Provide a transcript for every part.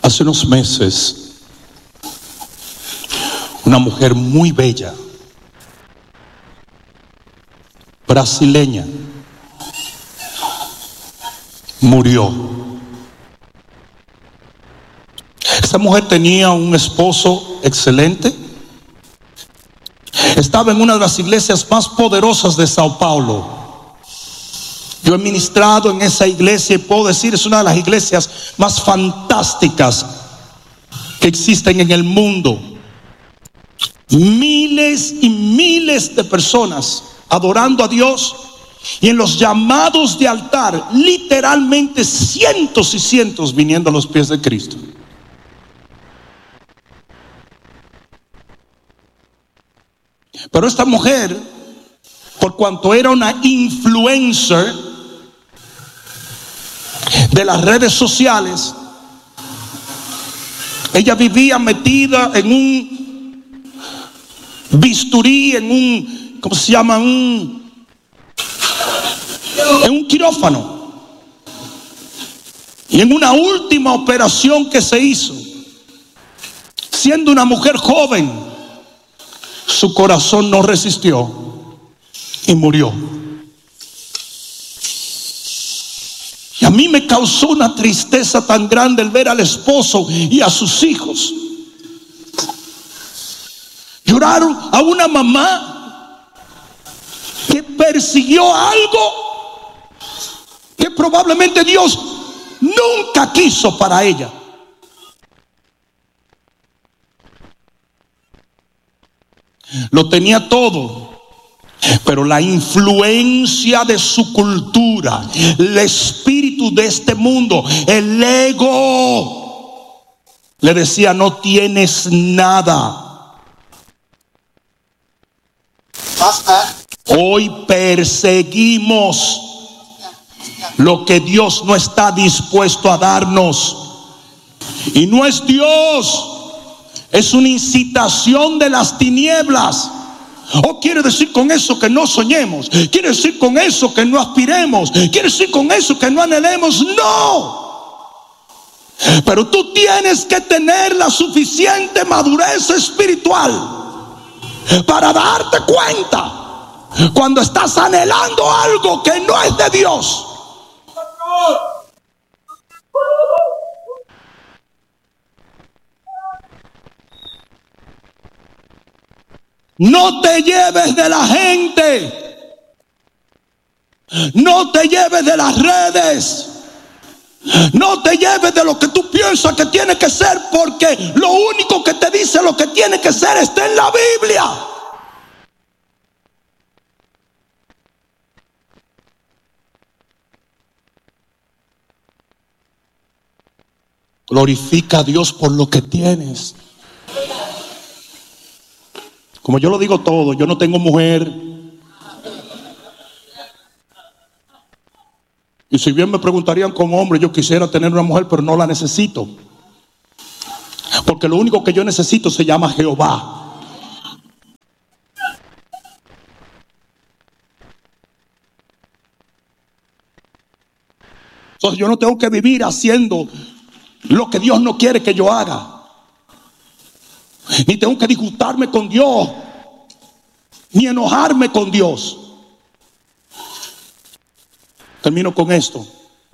Hace unos meses, una mujer muy bella, brasileña, murió. Esta mujer tenía un esposo excelente. Estaba en una de las iglesias más poderosas de Sao Paulo. Yo he ministrado en esa iglesia y puedo decir, es una de las iglesias más fantásticas que existen en el mundo. Miles y miles de personas adorando a Dios, y en los llamados de altar, literalmente cientos y cientos viniendo a los pies de Cristo. Pero esta mujer, por cuanto era una influencer de las redes sociales, ella vivía metida en un bisturí, en un, ¿cómo se llama? En un quirófano. Y en una última operación que se hizo, siendo una mujer joven, su corazón no resistió y murió. Y a mí me causó una tristeza tan grande el ver al esposo y a sus hijos llorar a una mamá que persiguió algo que probablemente Dios nunca quiso para ella. Lo tenía todo, pero la influencia de su cultura, el espíritu de este mundo, el ego, le decía: no tienes nada. Hoy perseguimos lo que Dios no está dispuesto a darnos. Y no es Dios, es una incitación de las tinieblas. ¿O quiere decir con eso que no soñemos? ¿Quiere decir con eso que no aspiremos? ¿Quiere decir con eso que no anhelemos? No. Pero tú tienes que tener la suficiente madurez espiritual para darte cuenta cuando estás anhelando algo que no es de Dios. No te lleves de la gente, no te lleves de las redes, no te lleves de lo que tú piensas que tiene que ser, porque lo único que te dice lo que tiene que ser está en la Biblia. Glorifica a Dios por lo que tienes. Como yo lo digo todo, yo no tengo mujer. Y si bien me preguntarían como hombre, yo quisiera tener una mujer, pero no la necesito. Porque lo único que yo necesito se llama Jehová. Entonces yo no tengo que vivir haciendo lo que Dios no quiere que yo haga. Ni tengo que disgustarme con Dios, ni enojarme con Dios. Termino con esto.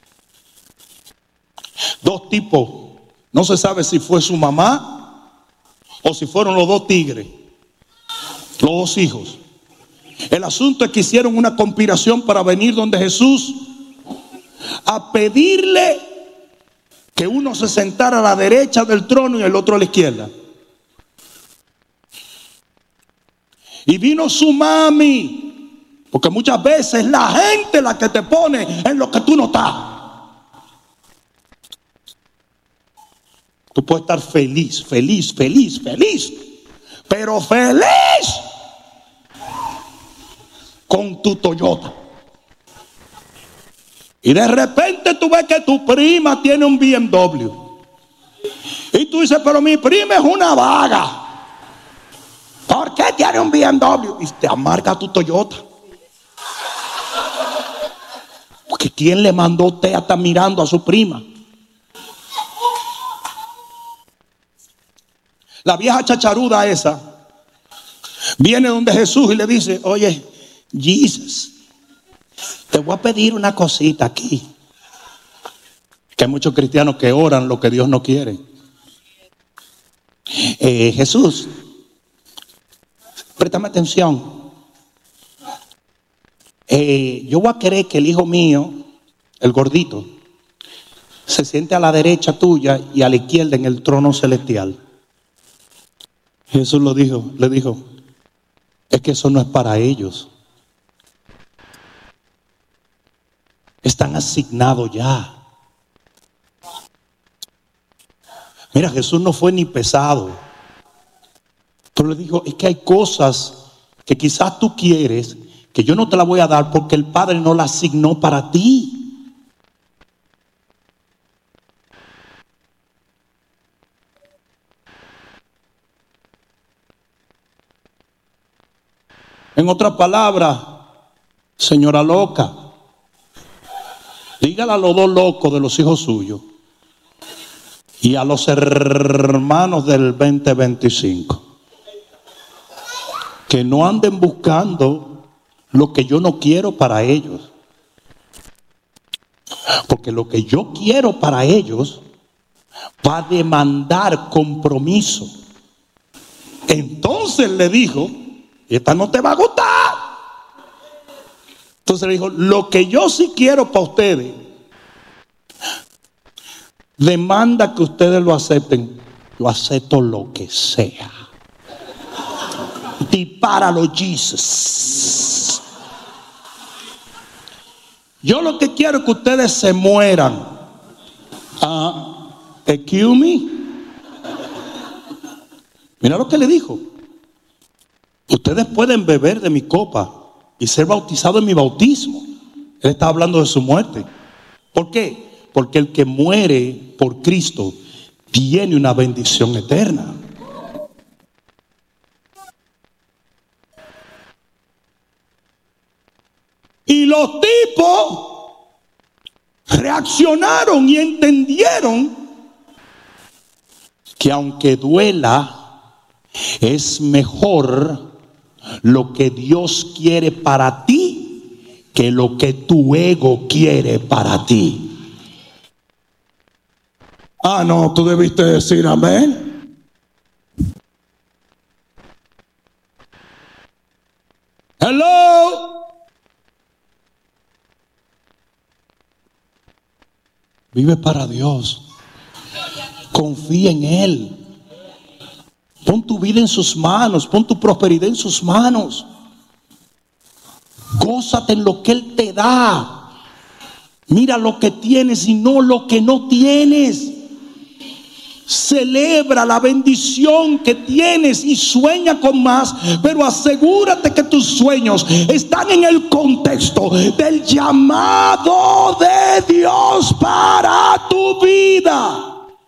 Dos tipos, no se sabe si fue su mamá o si fueron los dos tigres, los dos hijos. El asunto es que hicieron una conspiración para venir donde Jesús a pedirle que uno se sentara a la derecha del trono y el otro a la izquierda. Y vino su mami, porque muchas veces es la gente la que te pone en lo que tú no estás. Tú puedes estar feliz, pero feliz con tu Toyota. Y de repente tú ves que tu prima tiene un BMW. Y tú dices: pero mi prima es una vaga. ¿Por qué tiene un BMW? Y te amarga tu Toyota. Porque ¿quién le mandó a usted a estar mirando a su prima? La vieja chacharuda esa viene donde Jesús y le dice: oye, Jesus, te voy a pedir una cosita aquí. Que hay muchos cristianos que oran lo que Dios no quiere. Jesús, préstame atención. Yo voy a querer que el hijo mío, el gordito, se siente a la derecha tuya y a la izquierda en el trono celestial. Jesús le dijo, es que eso no es para ellos. Están asignados ya. Mira, Jesús no fue ni pesado. Pero le dijo, es que hay cosas que quizás tú quieres, que yo no te las voy a dar porque el Padre no las asignó para ti. En otras palabras, señora loca, dígale a los dos locos de los hijos suyos y a los hermanos del 2025 que no anden buscando lo que yo no quiero para ellos, porque lo que yo quiero para ellos va a demandar compromiso. Entonces le dijo, esta no te va a gustar. Entonces le dijo, lo que yo sí quiero para ustedes demanda que ustedes lo acepten. Yo acepto lo que sea. Dispáralo, Jesus. Yo lo que quiero es que ustedes se mueran. Excuse me. Mira lo que le dijo. Ustedes pueden beber de mi copa y ser bautizados en mi bautismo. Él está hablando de su muerte. ¿Por qué? Porque el que muere por Cristo tiene una bendición eterna. Y los tipos reaccionaron y entendieron que aunque duela, es mejor lo que Dios quiere para ti que lo que tu ego quiere para ti. No, tú debiste decir amén. Hello. Vive para Dios. Confía en Él. Pon tu vida en sus manos. Pon tu prosperidad en sus manos. Gózate en lo que Él te da. Mira lo que tienes y no lo que no tienes. Celebra la bendición que tienes y sueña con más, pero asegúrate que tus sueños están en el contexto del llamado de Dios para tu vida.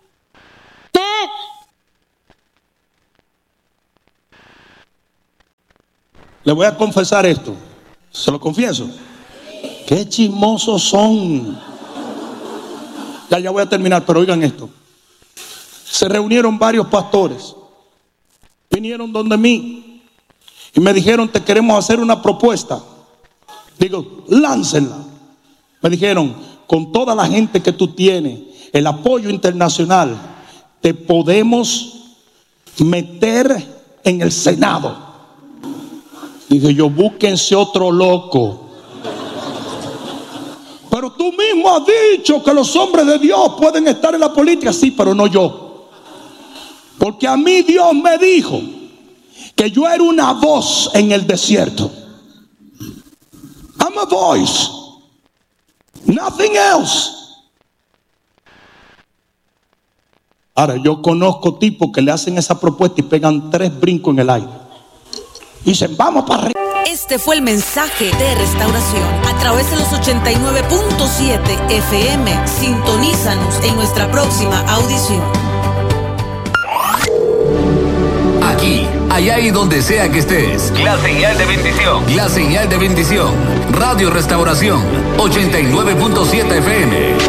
Le voy a confesar esto, se lo confieso. Qué chismosos son. Ya voy a terminar, pero oigan esto. Se reunieron varios pastores, vinieron donde mí y me dijeron, te queremos hacer una propuesta. Digo, láncenla. Me dijeron, con toda la gente que tú tienes, el apoyo internacional, te podemos meter en el Senado. Dije yo, búsquense otro loco. Pero tú mismo has dicho que los hombres de Dios pueden estar en la política. Sí, pero no yo. Porque a mí Dios me dijo que yo era una voz en el desierto. I'm a voice. Nothing else. Ahora, yo conozco tipos que le hacen esa propuesta y pegan 3 brincos en el aire. Y dicen, vamos para arriba. Este fue el mensaje de Restauración a través de los 89.7 FM. Sintonízanos en nuestra próxima audición. Aquí, allá y donde sea que estés. La señal de bendición. La señal de bendición. Radio Restauración 89.7 FM.